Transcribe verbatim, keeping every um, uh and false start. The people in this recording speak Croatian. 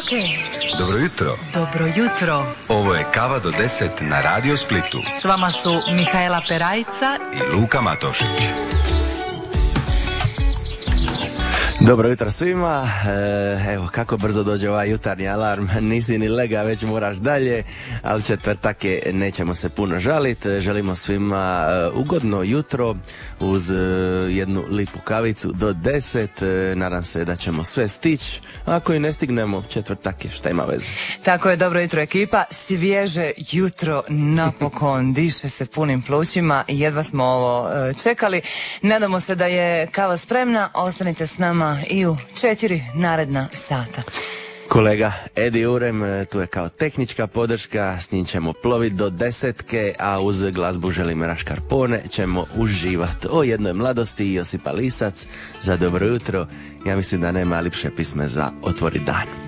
Ok. Dobro jutro. Dobro jutro. Ovo je Kava do deset na Radio Splitu. S vama su Mihaela Perajca i Luka Matošić. Dobro jutro svima, evo kako brzo dođe ovaj jutarnji alarm, nisi ni lega, već moraš dalje, ali četvrtak je, nećemo se puno žaliti, želimo svima ugodno jutro uz jednu lipu kavicu do deset, nadam se da ćemo sve stići, ako i ne stignemo, četvrtak je, šta ima veze. Tako je, dobro jutro ekipa, svježe jutro napokon, diše se punim plućima, jedva smo ovo čekali, nadamo se da je kava spremna, ostanite s nama i u četiri naredna sata. Kolega Edi Urem tu je kao tehnička podrška, s njim ćemo ploviti do desetke, a uz glazbu Želim Raškarpone ćemo uživati o jednoj mladosti. Josipa Lisac za dobro jutro. Ja mislim da nema lipše pisme za otvori dan.